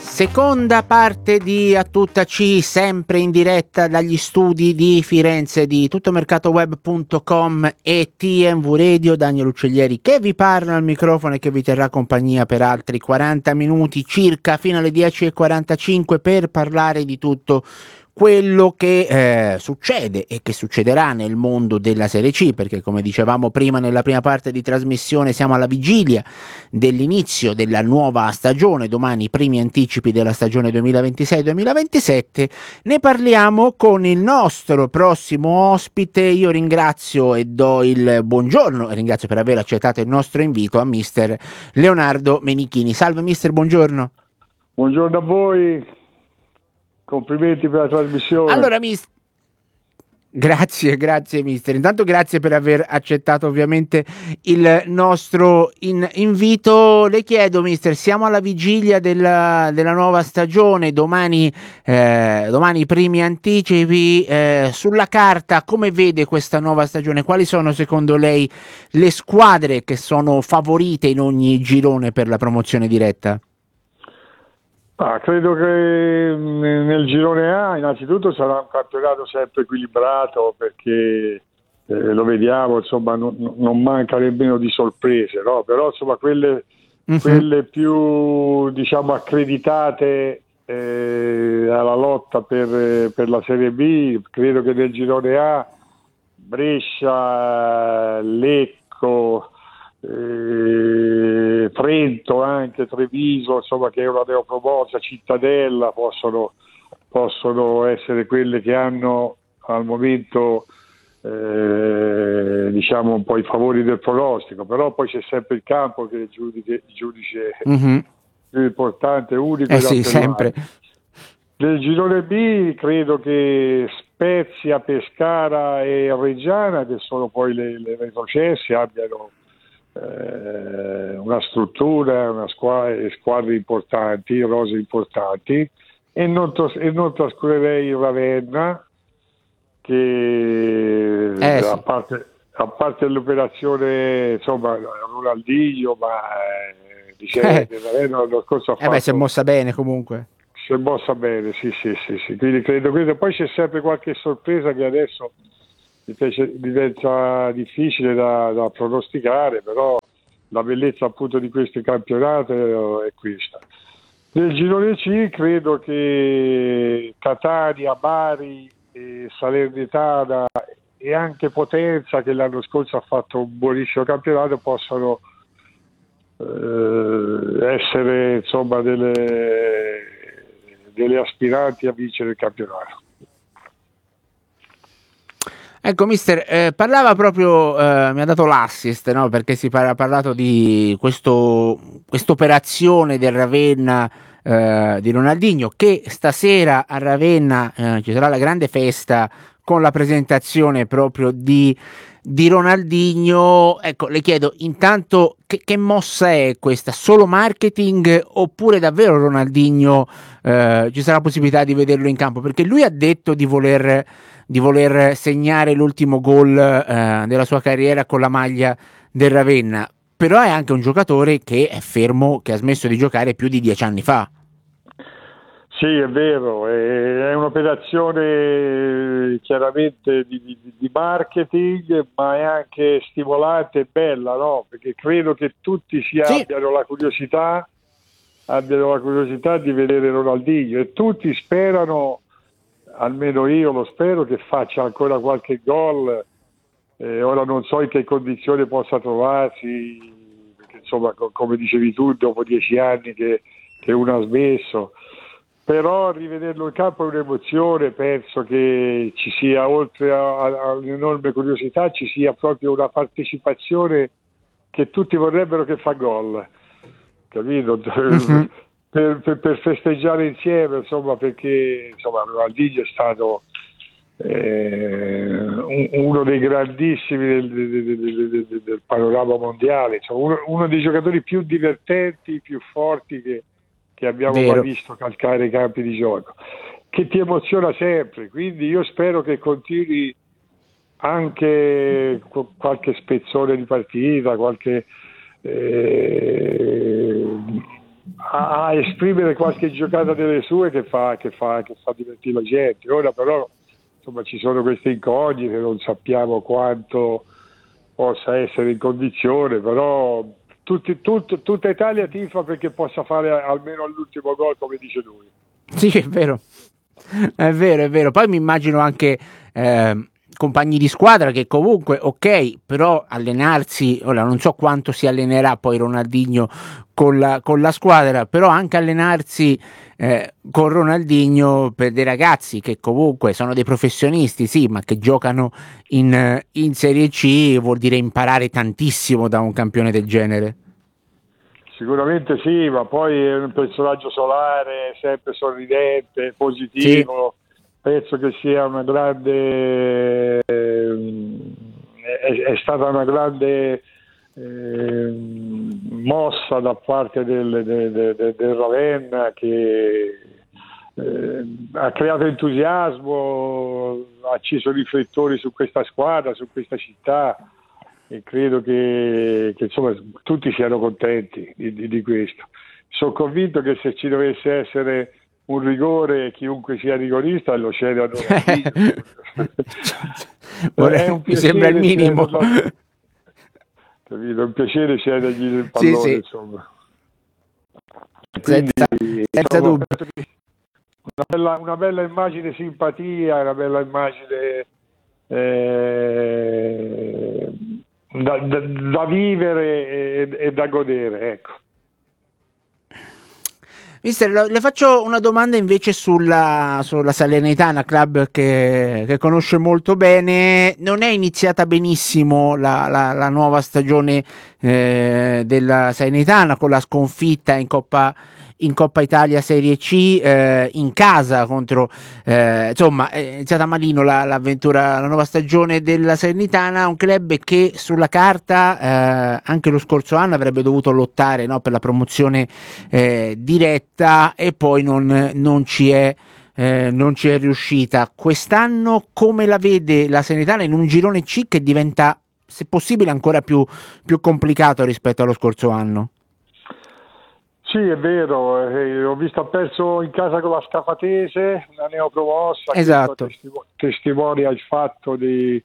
Seconda parte di A Tutta C, sempre in diretta dagli studi di Firenze di tuttomercatoweb.com e TMV Radio. Daniel Uccellieri che vi parla al microfono e che vi terrà compagnia per altri 40 minuti circa fino alle 10:45 per parlare di tutto quello che succede e che succederà nel mondo della Serie C, perché come dicevamo prima nella prima parte di trasmissione siamo alla vigilia dell'inizio della nuova stagione, domani i primi anticipi della stagione 2026-2027. Ne parliamo con il nostro prossimo ospite. Io ringrazio e do il buongiorno e ringrazio per aver accettato il nostro invito a mister Leonardo Menichini. Salve mister, buongiorno. Buongiorno a voi. Complimenti per la trasmissione. Allora, grazie mister. Intanto grazie per aver accettato ovviamente il nostro invito. Le chiedo mister, siamo alla vigilia della nuova stagione, domani i primi anticipi. Sulla carta come vede questa nuova stagione? Quali sono secondo lei le squadre che sono favorite in ogni girone per la promozione diretta? Credo che nel girone A innanzitutto sarà un campionato sempre equilibrato, perché lo vediamo, insomma, non manca nemmeno di sorprese, no? Però insomma quelle più, diciamo, accreditate alla lotta per la Serie B, credo che nel girone A Brescia, Lecco, Trento, anche Treviso, insomma, che è una neopromossa, Cittadella, possono essere quelle che hanno al momento diciamo un po' i favori del pronostico. Però poi c'è sempre il campo che è il giudice più importante, unico sì, sempre. Nel girone B credo che Spezia, Pescara e Reggiana, che sono poi le retrocesse, abbiano una struttura, squadre importanti, rose importanti, e non trascurerei il Ravenna, che sì. a parte l'operazione, insomma, Ronaldinho, ma dice che Ravenna l'anno scorso ha fatto, si è mossa bene comunque. Si è mossa bene, sì. Quindi credo questo. Poi c'è sempre qualche sorpresa che adesso diventa difficile da pronosticare, però la bellezza appunto di questo campionato è questa. Nel girone C credo che Catania, Bari, Salernitana e anche Potenza, che l'anno scorso ha fatto un buonissimo campionato, possano essere, insomma, delle aspiranti a vincere il campionato. Ecco mister, parlava proprio, mi ha dato l'assist, no? Perché ha parlato di quest'operazione del Ravenna, di Ronaldinho, che stasera a Ravenna ci sarà la grande festa con la presentazione proprio di Ronaldinho. Ecco, le chiedo intanto che mossa è questa? Solo marketing oppure davvero Ronaldinho ci sarà la possibilità di vederlo in campo? Perché lui ha detto di voler segnare l'ultimo gol della sua carriera con la maglia del Ravenna, però è anche un giocatore che è fermo, che ha smesso di giocare più di 10 anni fa. Sì, è vero, è un'operazione chiaramente di marketing, ma è anche stimolante e bella, no? Perché credo che tutti abbiano la curiosità di vedere Ronaldinho, e tutti sperano, almeno io lo spero, che faccia ancora qualche gol. Ora non so in che condizioni possa trovarsi, perché insomma, come dicevi tu, dopo 10 anni che uno ha smesso, però rivederlo in campo è un'emozione. Penso che ci sia, oltre all'enorme curiosità, ci sia proprio una partecipazione che tutti vorrebbero che fa gol, capito? Per festeggiare insieme, insomma, perché insomma Ronaldinho è stato uno dei grandissimi del panorama mondiale, insomma, uno dei giocatori più divertenti, più forti che abbiamo mai visto calcare i campi di gioco, che ti emoziona sempre. Quindi io spero che continui anche qualche spezzone di partita, a esprimere qualche giocata delle sue che fa divertire la gente. Ora però insomma ci sono queste incognite, non sappiamo quanto possa essere in condizione, però tutta Italia tifa perché possa fare almeno all'ultimo gol, come dice lui. Sì, è vero, è vero, è vero. Poi mi immagino anche compagni di squadra che comunque, ok, però allenarsi, ora non so quanto si allenerà poi Ronaldinho con la squadra, però anche allenarsi con Ronaldinho per dei ragazzi che comunque sono dei professionisti, sì, ma che giocano in Serie C, vuol dire imparare tantissimo da un campione del genere. Sicuramente sì, ma poi è un personaggio solare, sempre sorridente, positivo. Sì. Penso che sia una grande, è stata una grande mossa da parte del Ravenna che ha creato entusiasmo, ha acceso riflettori su questa squadra, su questa città, e credo che insomma tutti siano contenti di questo. Sono convinto che se ci dovesse essere un rigore, chiunque sia rigorista lo cede a Ronaldinho. Mi sembra il minimo. Capito? È un piacere cedergli il pallone, sì. Insomma. Quindi, senza dubbio. Una bella immagine, simpatia, una bella immagine da vivere e da godere, ecco. Mister, le faccio una domanda invece sulla Salernitana, club che conosce molto bene. Non è iniziata benissimo la nuova stagione della Salernitana con la sconfitta in Coppa Italia Serie C in casa contro insomma è iniziata malino l'avventura, la nuova stagione della Salernitana, un club che sulla carta anche lo scorso anno avrebbe dovuto lottare, no, per la promozione diretta e poi non ci è riuscita. Quest'anno come la vede la Salernitana in un girone C che diventa, se possibile, ancora più complicato rispetto allo scorso anno? Sì, è vero, ho visto, ha perso in casa con la Scafatese, una neopromossa, esatto. Testimonia il fatto che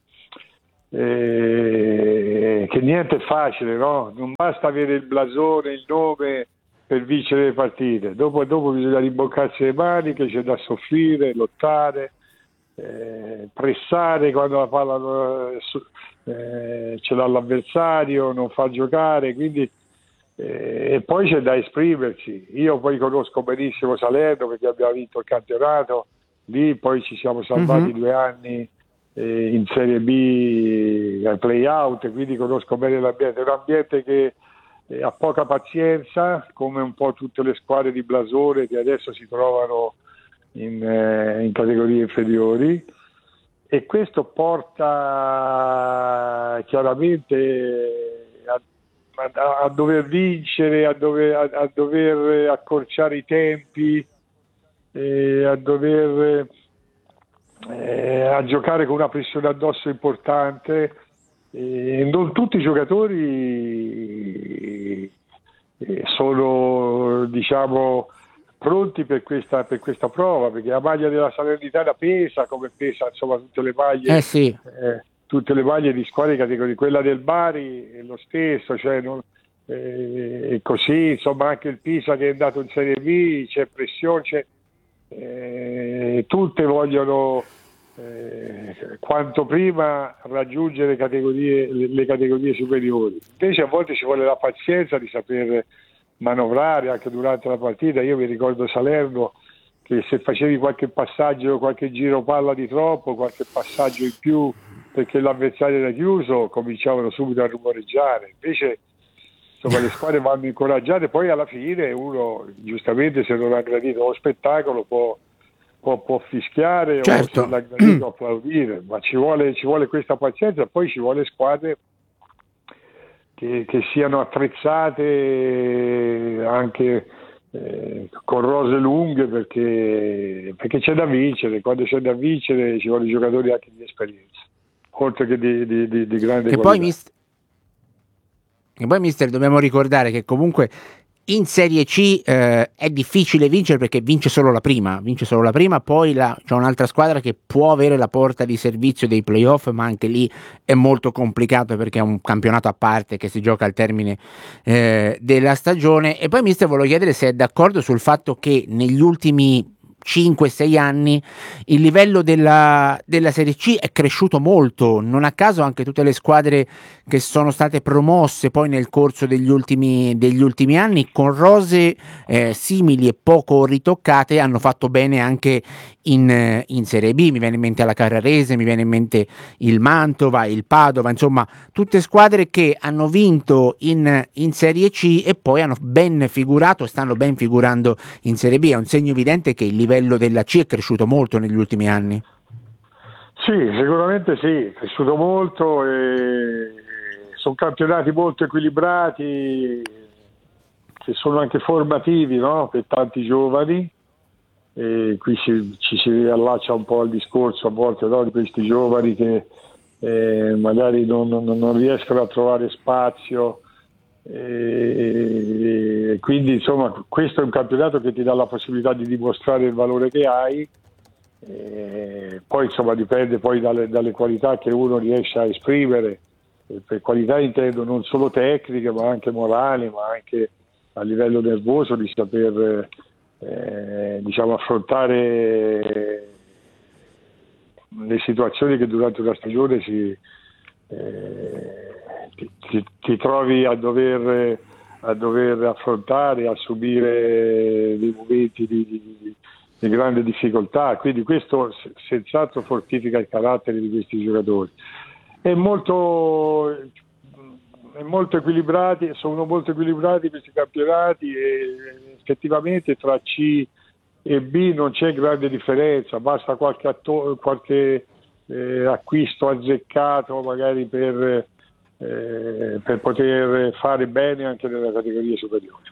niente è facile, no? Non basta avere il blasone, il nome per vincere le partite, dopo bisogna rimboccarsi le maniche, c'è da soffrire, lottare, pressare quando la palla ce l'ha l'avversario, non fa giocare, quindi e poi c'è da esprimersi. Io poi conosco benissimo Salerno perché abbiamo vinto il campionato lì, poi ci siamo salvati 2 anni in Serie B ai play-out, quindi conosco bene l'ambiente. È un ambiente che ha poca pazienza, come un po' tutte le squadre di blasone che adesso si trovano in categorie inferiori, e questo porta chiaramente a dover vincere, a dover accorciare i tempi, a dover a giocare con una pressione addosso importante. Non tutti i giocatori sono, diciamo, pronti per questa prova, perché la maglia della Salernitana pesa come pesa, insomma, tutte le maglie. Sì. Tutte le maglie di squadre categorie, quella del Bari è lo stesso, cioè così, insomma, anche il Pisa che è andato in Serie B, c'è pressione, tutte vogliono quanto prima raggiungere le categorie superiori. Invece a volte ci vuole la pazienza di saper manovrare anche durante la partita. Io mi ricordo Salerno che se facevi qualche passaggio, qualche giro palla di troppo, qualche passaggio in più perché l'avversario era chiuso, cominciavano subito a rumoreggiare. Invece insomma le squadre vanno incoraggiate, poi alla fine uno giustamente, se non ha gradito lo spettacolo, può fischiare, certo, o se l'ha gradito applaudire, ma ci vuole questa pazienza. Poi ci vuole squadre che siano attrezzate anche con rose lunghe, perché c'è da vincere. Quando c'è da vincere ci vogliono giocatori anche di esperienza, oltre che di grande qualità. E poi mister, dobbiamo ricordare che comunque in Serie C è difficile vincere perché vince solo la prima, poi c'è un'altra squadra che può avere la porta di servizio dei playoff, ma anche lì è molto complicato perché è un campionato a parte che si gioca al termine della stagione. E poi mister, volevo chiedere se è d'accordo sul fatto che negli ultimi 5-6 anni il livello della Serie C è cresciuto molto, non a caso anche tutte le squadre che sono state promosse poi nel corso degli ultimi anni con rose simili e poco ritoccate hanno fatto bene anche in Serie B. Mi viene in mente la Carrarese, mi viene in mente il Mantova, il Padova, insomma tutte squadre che hanno vinto in Serie C e poi hanno ben figurato, stanno ben figurando in Serie B. È un segno evidente che il livello della C è cresciuto molto negli ultimi anni. Sì, sicuramente sì, è cresciuto molto e sono campionati molto equilibrati che sono anche formativi, no? Per tanti giovani. E qui ci si riallaccia un po' al discorso a volte, no? Di questi giovani che magari non riescono a trovare spazio. E quindi insomma questo è un campionato che ti dà la possibilità di dimostrare il valore che hai, poi insomma dipende poi dalle qualità che uno riesce a esprimere, per qualità intendo non solo tecniche ma anche morali, ma anche a livello nervoso di saper diciamo affrontare le situazioni che durante una stagione ti trovi a dover affrontare, a subire dei momenti di grande difficoltà, quindi questo senz'altro fortifica il carattere di questi giocatori. È molto equilibrati, sono molto equilibrati questi campionati e effettivamente tra C e B non c'è grande differenza, basta qualche acquisto azzeccato magari per poter fare bene anche nelle categorie superiori.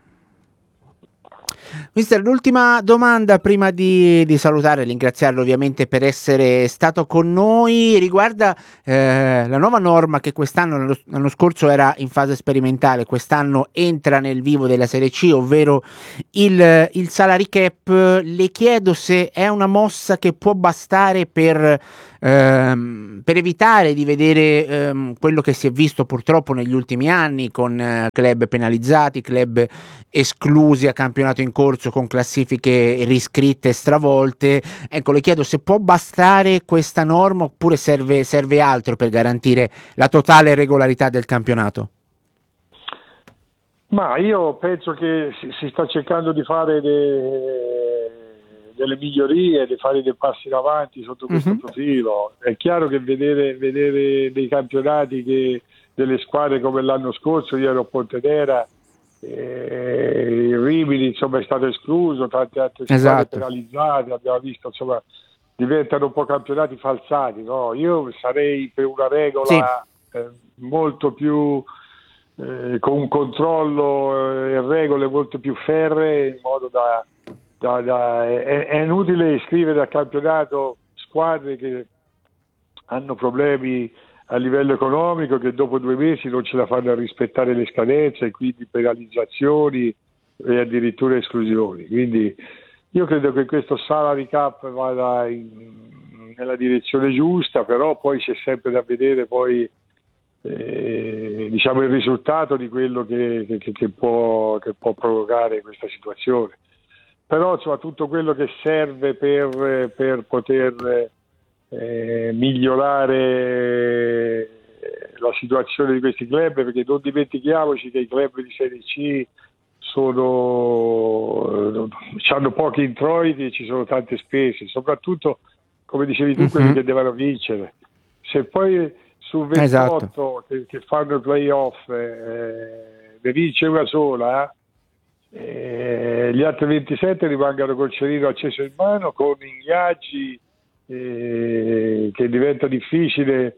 Mister, l'ultima domanda prima di salutare e ringraziarlo ovviamente per essere stato con noi riguarda la nuova norma che quest'anno, l'anno scorso era in fase sperimentale, quest'anno entra nel vivo della Serie C, ovvero il salary cap. Le chiedo se è una mossa che può bastare per evitare di vedere quello che si è visto purtroppo negli ultimi anni con club penalizzati, club esclusi a campionato in corso con classifiche riscritte e stravolte. Ecco, le chiedo se può bastare questa norma oppure serve altro per garantire la totale regolarità del campionato. Ma io penso che si sta cercando di fare delle migliorie, di fare dei passi in avanti sotto questo profilo. È chiaro che vedere dei campionati delle squadre come l'anno scorso, io ero a Pontedera, il Rimini insomma è stato escluso, tante altre squadre penalizzate, abbiamo visto insomma diventano un po' campionati falsati, no? Io sarei per una regola molto più con un controllo e regole molto più ferree, in modo è inutile iscrivere al campionato squadre che hanno problemi a livello economico, che dopo 2 mesi non ce la fanno a rispettare le scadenze e quindi penalizzazioni e addirittura esclusioni. Quindi io credo che questo salary cap vada nella direzione giusta, però poi c'è sempre da vedere poi diciamo il risultato di quello che può provocare questa situazione. Però insomma tutto quello che serve per poter migliorare la situazione di questi club, perché non dimentichiamoci che i club di Serie C hanno pochi introiti e ci sono tante spese, soprattutto come dicevi tu quelli che devono vincere. Se poi su 28 che fanno i playoff ne vince una sola, gli altri 27 rimangono col cerino acceso in mano, con ingaggi che diventa difficile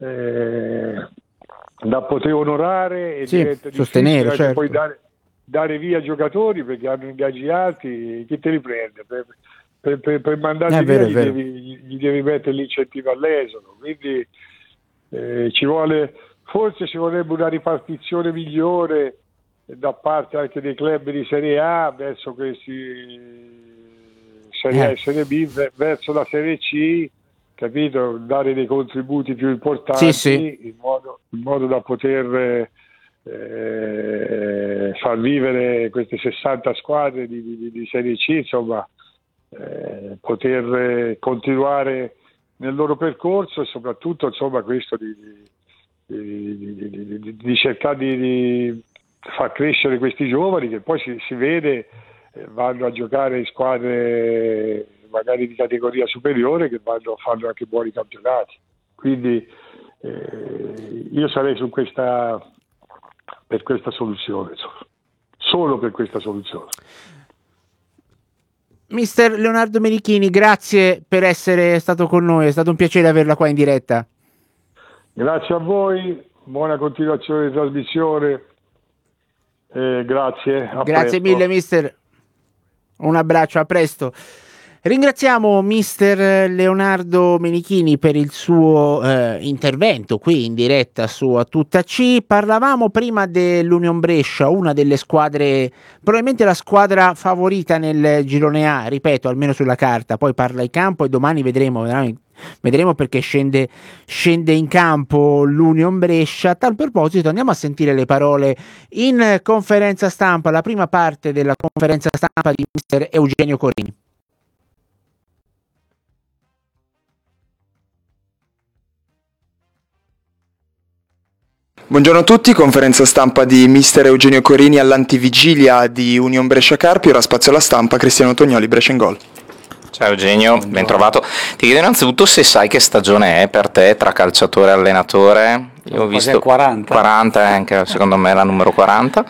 da poter onorare e diventa sostenere, difficile anche certo. poi dare via giocatori perché hanno ingaggi alti. Chi te li prende? Per mandarli via gli devi mettere l'incentivo all'esodo, quindi forse ci vorrebbe una ripartizione migliore da parte anche dei club di Serie A verso questi Serie A e Serie B, verso la Serie C, capito? Dare dei contributi più importanti, in modo da poter far vivere queste 60 squadre di Serie C, insomma, poter continuare nel loro percorso, e soprattutto, insomma, questo di cercare di far crescere questi giovani, che poi si vede vanno a giocare in squadre magari di categoria superiore, che vanno a fare anche buoni campionati. Quindi io sarei per questa soluzione, solo per questa soluzione. Mister Leonardo Menichini, grazie per essere stato con noi, è stato un piacere averla qua in diretta. Grazie a voi, buona continuazione di trasmissione, grazie. Grazie mille mister, un abbraccio, a presto. Ringraziamo mister Leonardo Menichini per il suo intervento qui in diretta su A Tutta C. Parlavamo prima dell'Union Brescia, una delle squadre, probabilmente la squadra favorita nel girone A, ripeto, almeno sulla carta, poi parla in campo e domani vedremo perché scende in campo l'Union Brescia. A tal proposito andiamo a sentire le parole in conferenza stampa, la prima parte della conferenza stampa di mister Eugenio Corini. Buongiorno a tutti, conferenza stampa di mister Eugenio Corini all'antivigilia di Union Brescia Carpi, ora spazio alla stampa, Cristiano Tognoli, Brescia in Gol. Ciao Eugenio, ben trovato. Ti chiedo innanzitutto se sai che stagione è per te tra calciatore e allenatore. Io ho visto 40, anche secondo me è la numero 40,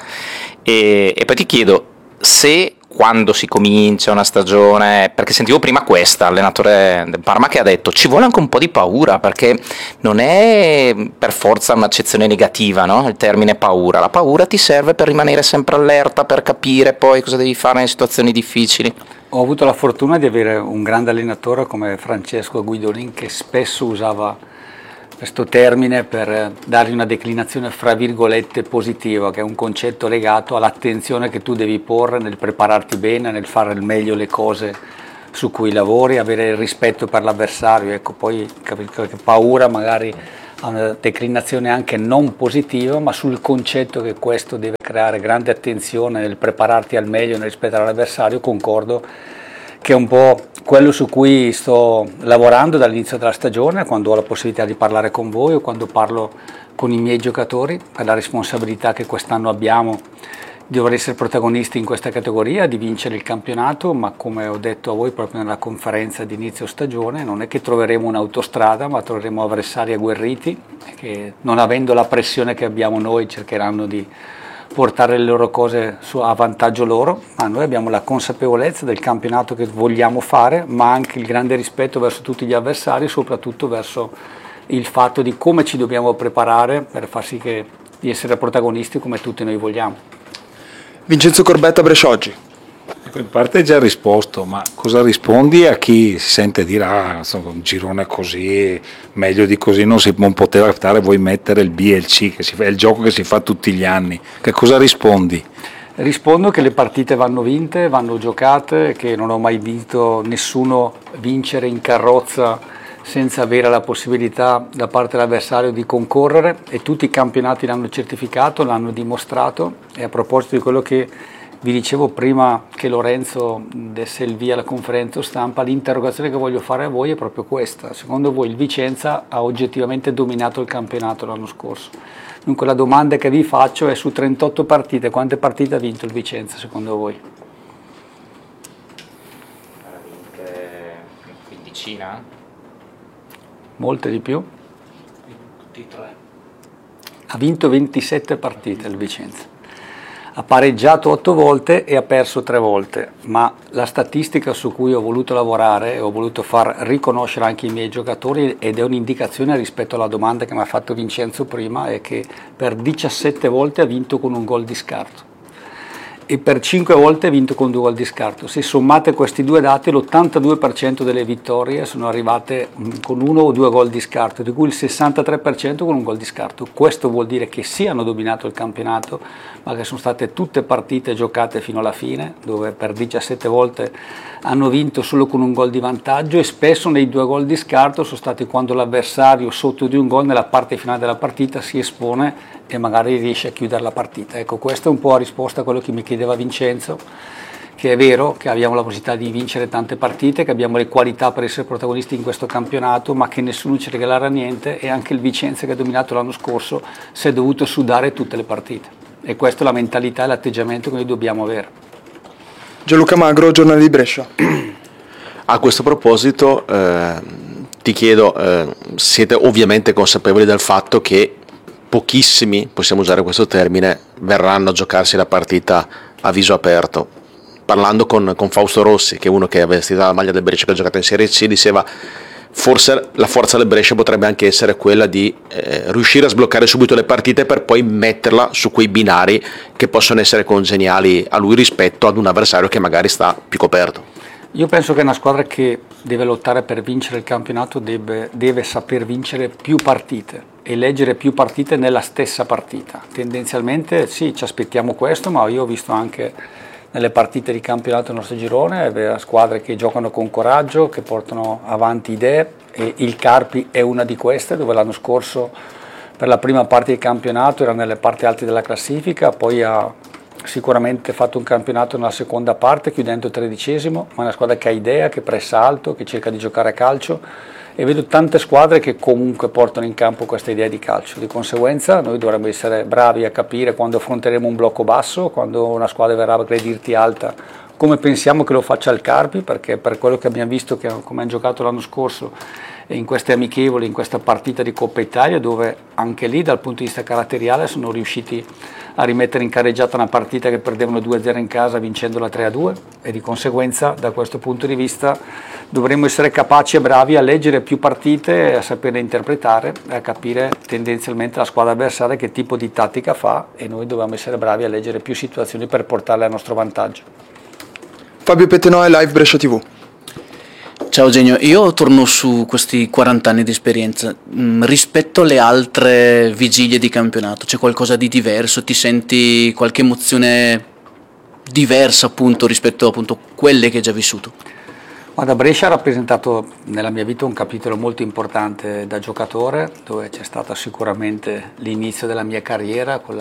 e poi ti chiedo se quando si comincia una stagione, perché sentivo prima questa, allenatore del Parma, che ha detto ci vuole anche un po' di paura, perché non è per forza un'accezione negativa, no? Il termine paura, la paura ti serve per rimanere sempre allerta, per capire poi cosa devi fare in situazioni difficili. Ho avuto la fortuna di avere un grande allenatore come Francesco Guidolin, che spesso usava questo termine per dargli una declinazione fra virgolette positiva, che è un concetto legato all'attenzione che tu devi porre nel prepararti bene, nel fare al meglio le cose su cui lavori, avere il rispetto per l'avversario. Ecco, poi capito che paura magari ha una declinazione anche non positiva, ma sul concetto che questo deve creare grande attenzione nel prepararti al meglio, nel rispettare l'avversario, concordo che è un po' quello su cui sto lavorando dall'inizio della stagione, quando ho la possibilità di parlare con voi o quando parlo con i miei giocatori, per la responsabilità che quest'anno abbiamo di dover essere protagonisti in questa categoria, di vincere il campionato, ma come ho detto a voi proprio nella conferenza di inizio stagione, non è che troveremo un'autostrada, ma troveremo avversari agguerriti che, non avendo la pressione che abbiamo noi, cercheranno di portare le loro cose a vantaggio loro, ma noi abbiamo la consapevolezza del campionato che vogliamo fare, ma anche il grande rispetto verso tutti gli avversari, soprattutto verso il fatto di come ci dobbiamo preparare per far sì di essere protagonisti come tutti noi vogliamo. Vincenzo Corbetta, Brescia Oggi. In parte hai già risposto, ma cosa rispondi a chi si sente dire un girone così, meglio di così non si non poteva optare, vuoi mettere il B e il C, è il gioco che si fa tutti gli anni, che cosa rispondi? Rispondo che le partite vanno vinte, vanno giocate, che non ho mai visto nessuno vincere in carrozza senza avere la possibilità da parte dell'avversario di concorrere, e tutti i campionati l'hanno certificato, l'hanno dimostrato. E a proposito di quello che vi dicevo prima che Lorenzo desse il via alla conferenza stampa, l'interrogazione che voglio fare a voi è proprio questa: secondo voi il Vicenza ha oggettivamente dominato il campionato l'anno scorso? Dunque la domanda che vi faccio è: su 38 partite, quante partite ha vinto il Vicenza secondo voi? Ha vinto una quindicina? Molte di più? Ha vinto 27 partite il Vicenza. Ha pareggiato 8 volte e ha perso 3 volte, ma la statistica su cui ho voluto lavorare e ho voluto far riconoscere anche i miei giocatori, ed è un'indicazione rispetto alla domanda che mi ha fatto Vincenzo prima, è che per 17 volte ha vinto con un gol di scarto. e per 5 volte ha vinto con 2 gol di scarto. Se sommate questi due dati, l'82% delle vittorie sono arrivate con 1 o 2 gol di scarto, di cui il 63% con un gol di scarto. Questo vuol dire che sì, hanno dominato il campionato, ma che sono state tutte partite giocate fino alla fine, dove per 17 volte hanno vinto solo con un gol di vantaggio, e spesso nei 2 gol di scarto sono stati quando l'avversario sotto di un gol nella parte finale della partita si espone e magari riesce a chiudere la partita. Ecco, questa è un po' la risposta a quello che mi chiedeva Vincenzo, che è vero che abbiamo la possibilità di vincere tante partite, che abbiamo le qualità per essere protagonisti in questo campionato, ma che nessuno ci regalerà niente, e anche il Vicenza, che ha dominato l'anno scorso, si è dovuto sudare tutte le partite. E questa è la mentalità e l'atteggiamento che noi dobbiamo avere. Gianluca Magro, Giornale di Brescia. A questo proposito ti chiedo, siete ovviamente consapevoli del fatto che pochissimi, possiamo usare questo termine, verranno a giocarsi la partita a viso aperto. Parlando con Fausto Rossi, che è uno che ha vestito la maglia del Brescia, che ha giocato in Serie C, diceva forse la forza del Brescia potrebbe anche essere quella di riuscire a sbloccare subito le partite per poi metterla su quei binari che possono essere congeniali a lui rispetto ad un avversario che magari sta più coperto. Io penso che una squadra che deve lottare per vincere il campionato deve saper vincere più partite e leggere più partite nella stessa partita. Tendenzialmente sì, ci aspettiamo questo, ma io ho visto anche nelle partite di campionato del nostro girone squadre che giocano con coraggio, che portano avanti idee, e il Carpi è una di queste, dove l'anno scorso per la prima parte del campionato era nelle parti alte della classifica, poi ha sicuramente fatto un campionato nella seconda parte chiudendo 13esimo, ma è una squadra che ha idea, che pressa alto, che cerca di giocare a calcio, e vedo tante squadre che comunque portano in campo questa idea di calcio. Di conseguenza noi dovremmo essere bravi a capire quando affronteremo un blocco basso, quando una squadra verrà a aggredirti alta, come pensiamo che lo faccia il Carpi, perché per quello che abbiamo visto come hanno giocato l'anno scorso e in queste amichevoli, in questa partita di Coppa Italia, dove anche lì dal punto di vista caratteriale sono riusciti a rimettere in carreggiata una partita che perdevano 2-0 in casa vincendola 3-2, e di conseguenza da questo punto di vista dovremmo essere capaci e bravi a leggere più partite, a saperle interpretare e a capire tendenzialmente la squadra avversaria che tipo di tattica fa, e noi dobbiamo essere bravi a leggere più situazioni per portarle a nostro vantaggio. Fabio Petenoe, Live Brescia TV. Ciao Eugenio, io torno su questi 40 anni di esperienza. Rispetto alle altre vigilie di campionato, c'è qualcosa di diverso? Ti senti qualche emozione diversa appunto rispetto appunto a quelle che hai già vissuto? Guarda, Brescia ha rappresentato nella mia vita un capitolo molto importante da giocatore, dove c'è stato sicuramente l'inizio della mia carriera con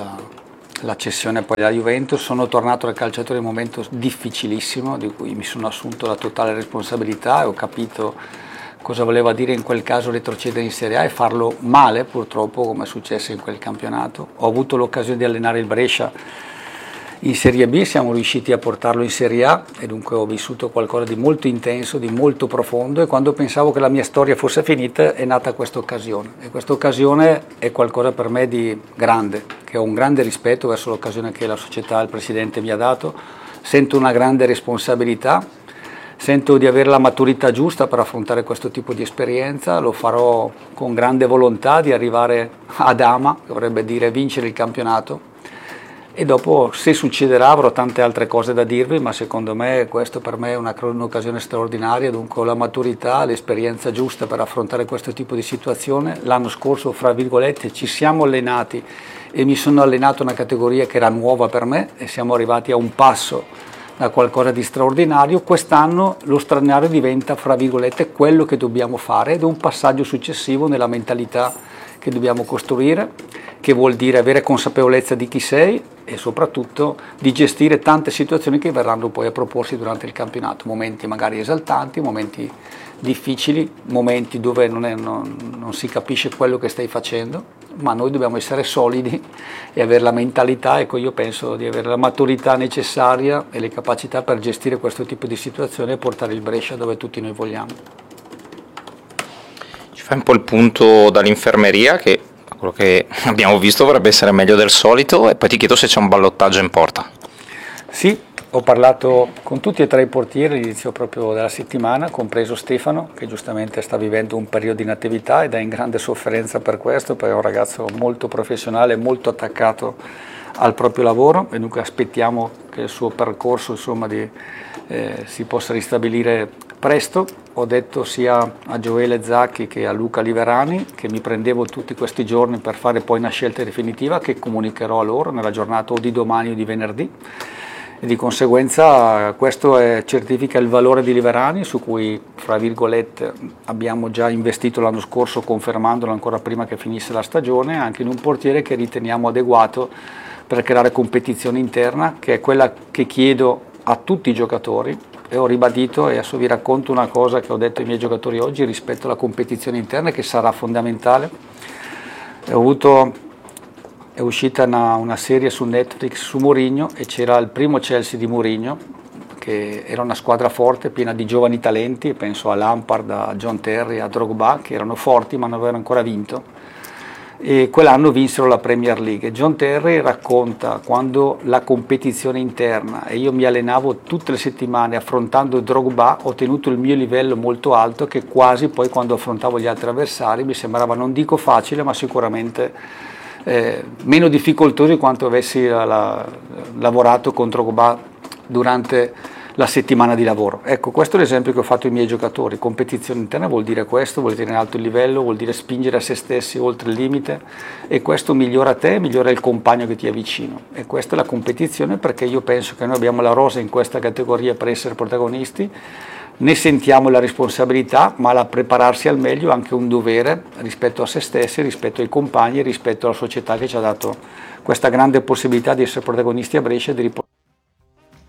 la cessione poi alla Juventus. Sono tornato al calciatore in un momento difficilissimo, di cui mi sono assunto la totale responsabilità, e ho capito cosa voleva dire in quel caso retrocedere in Serie A e farlo male, purtroppo, come è successo in quel campionato. Ho avuto l'occasione di allenare il Brescia in Serie B, siamo riusciti a portarlo in Serie A, e dunque ho vissuto qualcosa di molto intenso, di molto profondo, e quando pensavo che la mia storia fosse finita è nata questa occasione, e questa occasione è qualcosa per me di grande, che ho un grande rispetto verso l'occasione che la società e il presidente mi ha dato, sento una grande responsabilità, sento di avere la maturità giusta per affrontare questo tipo di esperienza, lo farò con grande volontà di arrivare ad Ama, che vorrebbe dire vincere il campionato. E dopo, se succederà, avrò tante altre cose da dirvi, ma secondo me questo per me è un'occasione straordinaria, dunque ho la maturità, l'esperienza giusta per affrontare questo tipo di situazione. L'anno scorso, fra virgolette, ci siamo allenati e mi sono allenato una categoria che era nuova per me, e siamo arrivati a un passo da qualcosa di straordinario. Quest'anno lo straordinario diventa, fra virgolette, quello che dobbiamo fare, ed è un passaggio successivo nella mentalità che dobbiamo costruire, che vuol dire avere consapevolezza di chi sei e soprattutto di gestire tante situazioni che verranno poi a proporsi durante il campionato, momenti magari esaltanti, momenti difficili, momenti dove non si capisce quello che stai facendo, ma noi dobbiamo essere solidi e avere la mentalità, ecco, io penso di avere la maturità necessaria e le capacità per gestire questo tipo di situazione e portare il Brescia dove tutti noi vogliamo. Ci fai un po' il punto dall'infermeria, che quello che abbiamo visto vorrebbe essere meglio del solito, e poi ti chiedo se c'è un ballottaggio in porta. Sì, ho parlato con tutti e tre i portieri all'inizio proprio della settimana, compreso Stefano, che giustamente sta vivendo un periodo di inattività ed è in grande sofferenza per questo, perché è un ragazzo molto professionale, molto attaccato al proprio lavoro e dunque aspettiamo che il suo percorso si possa ristabilire presto. Ho detto sia a Gioele Zacchi che a Luca Liverani che mi prendevo tutti questi giorni per fare poi una scelta definitiva che comunicherò a loro nella giornata o di domani o di venerdì, e di conseguenza questo certifica il valore di Liverani, su cui fra virgolette abbiamo già investito l'anno scorso, confermandolo ancora prima che finisse la stagione, anche in un portiere che riteniamo adeguato per creare competizione interna, che è quella che chiedo a tutti i giocatori. E ho ribadito, e adesso vi racconto una cosa che ho detto ai miei giocatori oggi rispetto alla competizione interna, che sarà fondamentale. È uscita una serie su Netflix su Mourinho e c'era il primo Chelsea di Mourinho, che era una squadra forte, piena di giovani talenti, penso a Lampard, a John Terry, a Drogba, che erano forti ma non avevano ancora vinto. E quell'anno vinsero la Premier League. John Terry racconta quando la competizione interna, e io mi allenavo tutte le settimane affrontando Drogba, ho tenuto il mio livello molto alto, che quasi poi quando affrontavo gli altri avversari mi sembrava, non dico facile, ma sicuramente meno difficoltoso di quanto avessi lavorato con Drogba durante la settimana di lavoro. Ecco, questo è l'esempio che ho fatto ai miei giocatori. Competizione interna vuol dire questo, vuol dire tenere alto il livello, vuol dire spingere a se stessi oltre il limite, e questo migliora te, migliora il compagno che ti è vicino, e questa è la competizione, perché io penso che noi abbiamo la rosa in questa categoria per essere protagonisti, ne sentiamo la responsabilità, ma la prepararsi al meglio è anche un dovere rispetto a se stessi, rispetto ai compagni, rispetto alla società che ci ha dato questa grande possibilità di essere protagonisti a Brescia e di